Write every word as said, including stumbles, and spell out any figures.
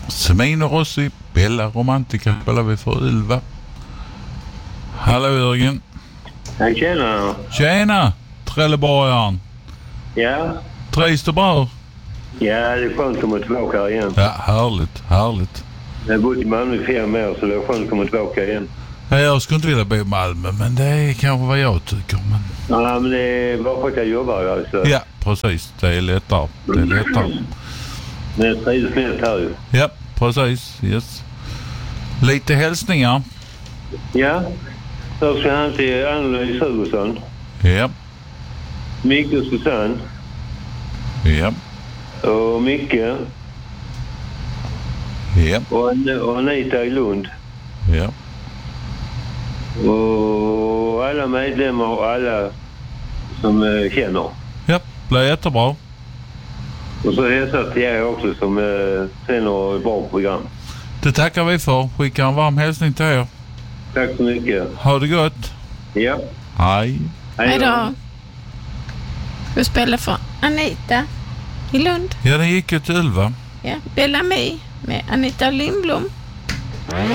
Semino Rossi, Bella Romantica spelar vi för Ylva. Hallå Jörgen. Jag känner. Tjena, Trelleborgaren. Ja. Trivs du bra? Ja, det är skönt att komma tillbaka här igen. Ja, härligt, härligt. Jag har bott i Malmö i fem år så det är skönt att komma tillbaka igen. Ja, jag skulle inte vilja bo i Malmö, men det är kanske vad jag tycker. Men... Ja, men det är bara för att jag jobbar alltså. Ja, precis. Det är lättare. Det är lättare. Men jag trivs mest här ju. Ja, precis. Yes. Lite hälsningar. Ja. Då ska han till Ann-Louise Hugosson. Ja. Micke och Susanne. Ja. Och Micke. Ja. Och, An- och Anita i Lund. Ja. Och alla medlemmar och alla som eh, känner. Ja, det blir jättebra. Och så hälsar till er också som eh, sänder ett bra program. Det tackar vi för. Skickar en varm hälsning till er. Tack så mycket. Ha det gott. Ja. Hej. Hej då. Du spelar för Anita i Lund. Ja, den gick ju till Ylva. Ja, Bellamy med Anita Lindblom.